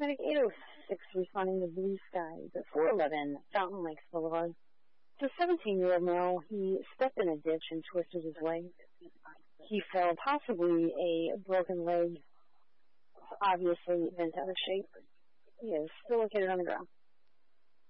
Medic 806 responding to Blue Skies at 411 Fountain Lakes Boulevard. It's a 17-year-old male. He stepped in a ditch and twisted his leg. He fell, possibly a broken leg, obviously bent out of shape. He is still located on the ground.